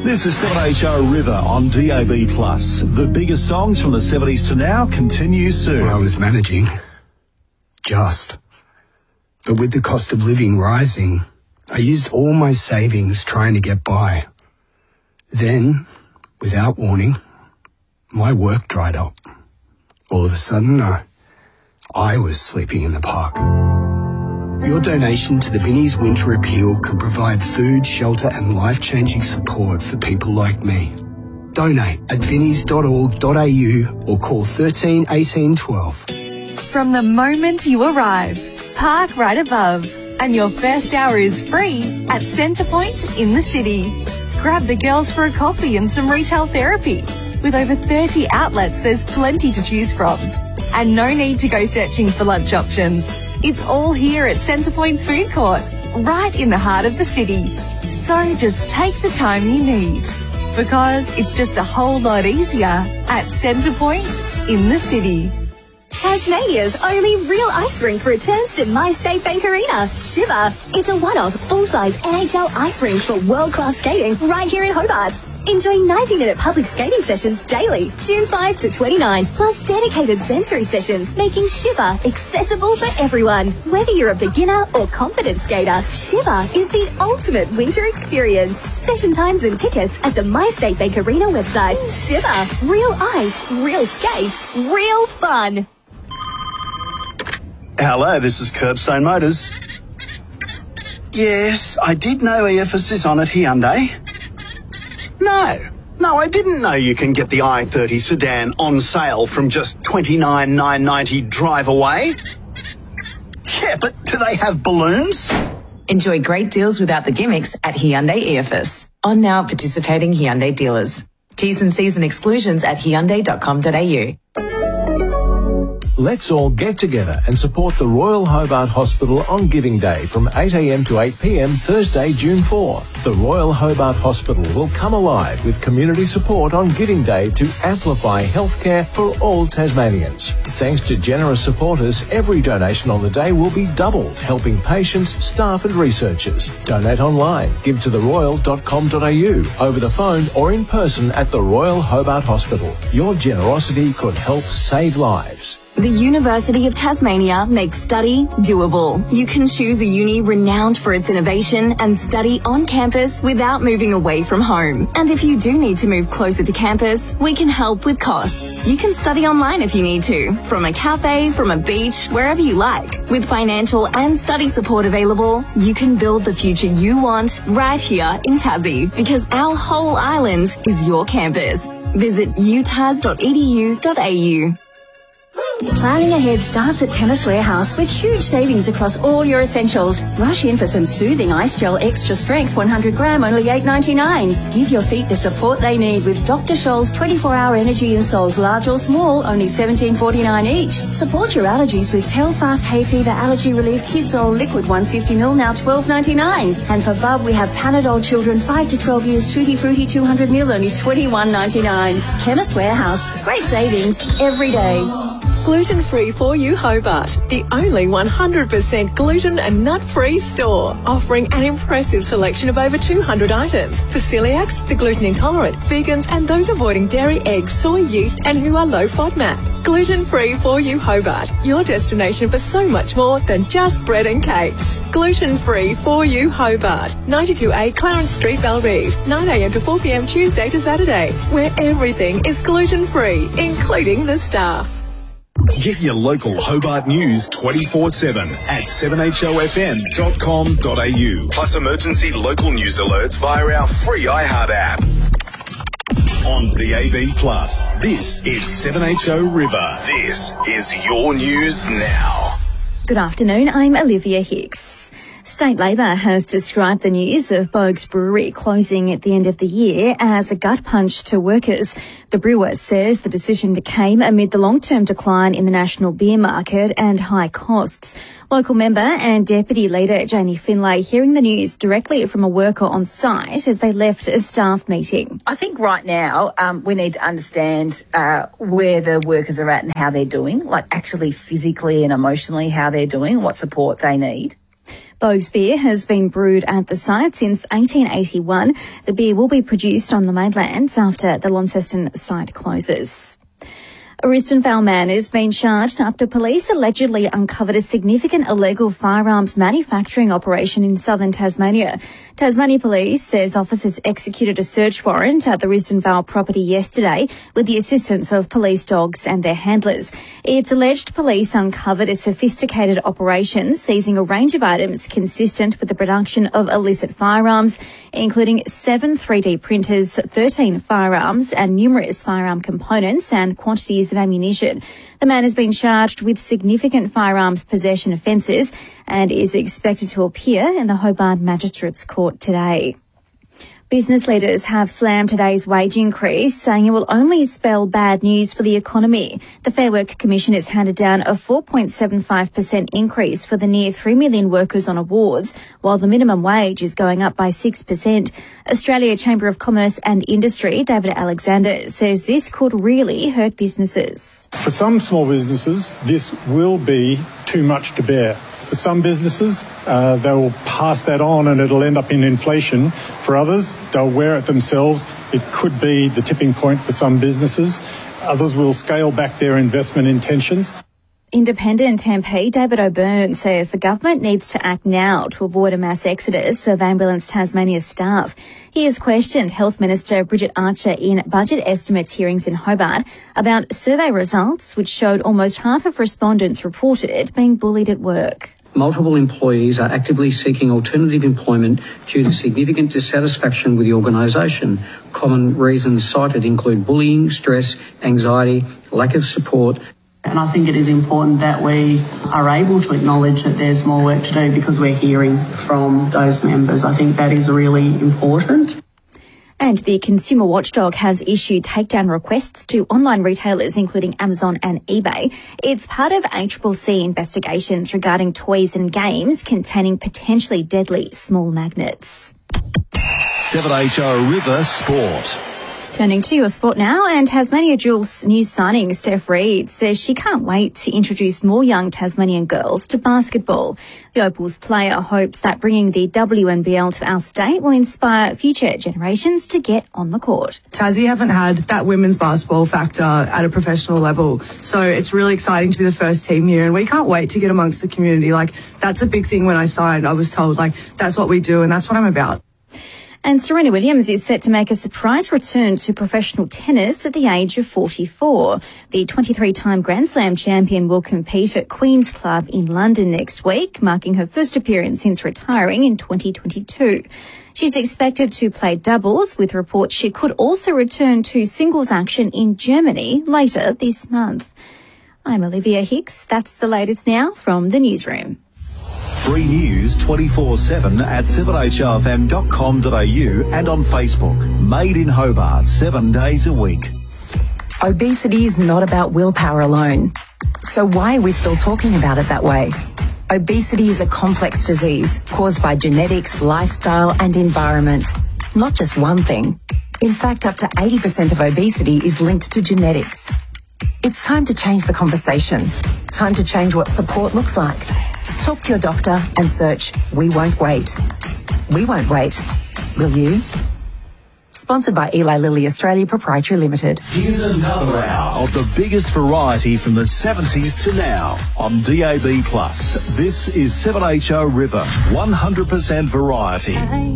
This is 7HO River on DAB+. The biggest songs from the 70s to now continue soon. I was managing. But with the cost of living rising, I used all my savings trying to get by. Then, without warning, my work dried up. All of a sudden, I was sleeping in the park. Your donation to the Vinnie's Winter Appeal can provide food, shelter and life-changing support for people like me. Donate at vinnies.org.au or call 13 18 12. From the moment you arrive, park right above, and your first hour is free at Centrepoint in the city. Grab the girls for a coffee and some retail therapy. With over 30 outlets, there's plenty to choose from. And no need to go searching for lunch options. It's all here at Centrepoint's food court, right in the heart of the city. So just take the time you need, because it's just a whole lot easier at Centrepoint in the city. Tasmania's only real ice rink returns to MyState Bank Arena, Shiver. It's a one-off, full-size NHL ice rink for world-class skating right here in Hobart. Enjoy 90-minute public skating sessions daily, June 5 to 29, plus dedicated sensory sessions, making Shiver accessible for everyone. Whether you're a beginner or confident skater, Shiver is the ultimate winter experience. Session times and tickets at the MyState Bank Arena website. Shiver. Real ice, real skates, real fun. Hello, this is Curbstone Motors. Yes, I did know EFS is on at Hyundai. No, I didn't know you can get the i30 sedan on sale from just $29,990 drive away. Yeah, but do they have balloons? Enjoy great deals without the gimmicks at Hyundai EFS. On now participating Hyundai dealers. T's and C's and exclusions at hyundai.com.au. Let's all get together and support the Royal Hobart Hospital on Giving Day from 8 a.m. to 8 p.m. Thursday, June 4. The Royal Hobart Hospital will come alive with community support on Giving Day to amplify healthcare for all Tasmanians. Thanks to generous supporters, every donation on the day will be doubled, helping patients, staff and researchers. Donate online, give to theroyal.com.au, over the phone or in person at the Royal Hobart Hospital. Your generosity could help save lives. The University of Tasmania makes study doable. You can choose a uni renowned for its innovation and study on campus without moving away from home. And if you do need to move closer to campus, we can help with costs. You can study online if you need to, from a cafe, from a beach, wherever you like. With financial and study support available, you can build the future you want right here in Tassie, because our whole island is your campus. Visit utas.edu.au. Planning ahead starts at Chemist Warehouse with huge savings across all your essentials. Rush in for some soothing ice gel extra strength 100 gram, only $8.99. Give your feet the support they need with Dr. Scholl's 24-hour energy insoles, large or small, only $17.49 each. Support your allergies with Telfast Hay Fever Allergy Relief Kids Oil Liquid 150ml, now $12.99. And for Bub, we have Panadol Children 5 to 12 years Tutti Frutti 200ml, only $21.99. Chemist Warehouse, great savings every day. Gluten-free for you Hobart, the only 100% gluten and nut-free store, offering an impressive selection of over 200 items for celiacs, the gluten intolerant, vegans and those avoiding dairy, eggs, soy, yeast and who are low FODMAP. Gluten-free for you Hobart, your destination for so much more than just bread and cakes. Gluten-free for you Hobart, 92A Clarence Street, Belrive, 9am to 4pm Tuesday to Saturday, where everything is gluten-free, including the staff. Get your local Hobart news 24/7 at 7hofm.com.au. Plus emergency local news alerts via our free iHeart app. On DAB+, this is 7HO River. This is your news now. Good afternoon, I'm Olivia Hicks. State Labor has described the news of Boag's Brewery closing at the end of the year as a gut punch to workers. The brewer says the decision came amid the long-term decline in the national beer market and high costs. Local member and Deputy Leader Janie Finlay hearing the news directly from a worker on site as they left a staff meeting. I think right now we need to understand where the workers are at and how they're doing, like actually physically and emotionally how they're doing, what support they need. Boag's beer has been brewed at the site since 1881. The beer will be produced on the mainland after the Launceston site closes. A Risdon Vale man has been charged after police allegedly uncovered a significant illegal firearms manufacturing operation in southern Tasmania. Tasmania Police says officers executed a search warrant at the Risdon Vale property yesterday with the assistance of police dogs and their handlers. It's alleged police uncovered a sophisticated operation seizing a range of items consistent with the production of illicit firearms, including 7 3D printers, 13 firearms and numerous firearm components and quantities of ammunition. The man has been charged with significant firearms possession offences and is expected to appear in the Hobart Magistrates Court today. Business leaders have slammed today's wage increase, saying it will only spell bad news for the economy. The Fair Work Commission has handed down a 4.75% increase for the near 3 million workers on awards, while the minimum wage is going up by 6%. Australia Chamber of Commerce and Industry, David Alexander, says this could really hurt businesses. For some small businesses, this will be too much to bear. For some businesses, they will pass that on and it'll end up in inflation. For others, they'll wear it themselves. It could be the tipping point for some businesses. Others will scale back their investment intentions. Independent MP David O'Byrne says the government needs to act now to avoid a mass exodus of Ambulance Tasmania staff. He has questioned Health Minister Bridget Archer in budget estimates hearings in Hobart about survey results which showed almost half of respondents reported being bullied at work. Multiple employees are actively seeking alternative employment due to significant dissatisfaction with the organisation. Common reasons cited include bullying, stress, anxiety, lack of support. And I think it is important that we are able to acknowledge that there's more work to do because we're hearing from those members. I think that is really important. And the Consumer Watchdog has issued takedown requests to online retailers including Amazon and eBay. It's part of ACCC investigations regarding toys and games containing potentially deadly small magnets. 7HO River Sport. Turning to your sport now, and Tasmania Jewels new signing Steph Reid says she can't wait to introduce more young Tasmanian girls to basketball. The Opals player hopes that bringing the WNBL to our state will inspire future generations to get on the court. Tassie haven't had that women's basketball factor at a professional level, so it's really exciting to be the first team here, and we can't wait to get amongst the community. Like, that's a big thing. When I signed, I was told, like, that's what we do and that's what I'm about. And Serena Williams is set to make a surprise return to professional tennis at the age of 44. The 23-time Grand Slam champion will compete at Queen's Club in London next week, marking her first appearance since retiring in 2022. She's expected to play doubles, with reports she could also return to singles action in Germany later this month. I'm Olivia Hicks. That's the latest now from the newsroom. Free news 24/7 at 7HRFM.com.au and on Facebook. Made in Hobart, 7 days a week. Obesity is not about willpower alone. So why are we still talking about it that way? Obesity is a complex disease caused by genetics, lifestyle and environment. Not just one thing. In fact, up to 80% of obesity is linked to genetics. It's time to change the conversation. Time to change what support looks like. Talk to your doctor and search We Won't Wait. We won't wait. Will you? Sponsored by Eli Lilly Australia Proprietary Limited. Here's another hour of the biggest variety from the 70s to now on DAB+. This is 7HO River, 100% variety.